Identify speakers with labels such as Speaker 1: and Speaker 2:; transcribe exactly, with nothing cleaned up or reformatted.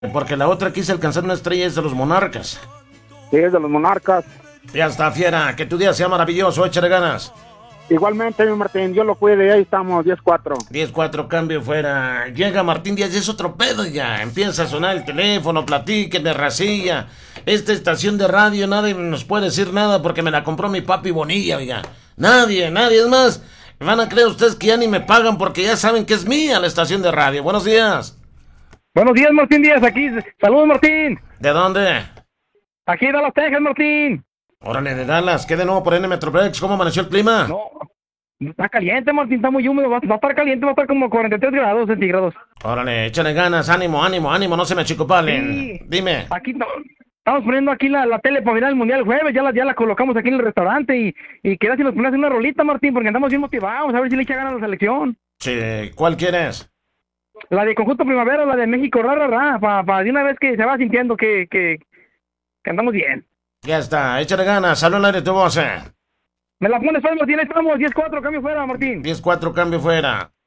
Speaker 1: Porque la otra quise alcanzar una estrella es de los Monarcas.
Speaker 2: Sí, es de los Monarcas.
Speaker 1: Ya está, fiera. Que tu día sea maravilloso. Échale ganas.
Speaker 2: Igualmente, mi Martín, yo lo cuide, ahí estamos, diez cuatro.
Speaker 1: diez cuatro, cambio fuera. Llega Martín Díaz y es otro pedo ya. Empieza a sonar el teléfono, platíquenme, racilla. Esta estación de radio nadie nos puede decir nada porque me la compró mi papi Bonilla, oiga. Nadie, nadie. Es más, van a creer ustedes que ya ni me pagan porque ya saben que es mía la estación de radio. Buenos días.
Speaker 3: Buenos días, Martín Díaz, aquí. Saludos, Martín.
Speaker 1: ¿De dónde?
Speaker 3: Aquí de Dallas, Texas, Martín.
Speaker 1: Órale, de Dallas. ¿Qué de nuevo por N Metroplex? ¿Cómo amaneció el clima?
Speaker 3: No, está caliente, Martín, está muy húmedo. Va, va a estar caliente, va a estar como cuarenta y tres grados centígrados.
Speaker 1: Órale, échale ganas, ánimo, ánimo, ánimo, no se me achicopalen.
Speaker 3: Sí.
Speaker 1: Dime.
Speaker 3: Aquí no, estamos poniendo aquí la, la tele para mirar el Mundial el jueves, ya la, ya la colocamos aquí en el restaurante y, y queda si nos pones una rolita, Martín, porque andamos bien motivados, a ver si le echa ganas a la selección.
Speaker 1: Sí, ¿cuál quieres?
Speaker 3: La de Conjunto Primavera, la de México, ra, ra, ra, para pa, de una vez que se va sintiendo que, que, que andamos bien.
Speaker 1: Ya está, échale ganas, salud al aire tu voz. Eh.
Speaker 3: Me la pones, pues, Martín, ahí estamos, diez cuatro, cambio fuera, Martín.
Speaker 1: diez cuatro, cambio fuera.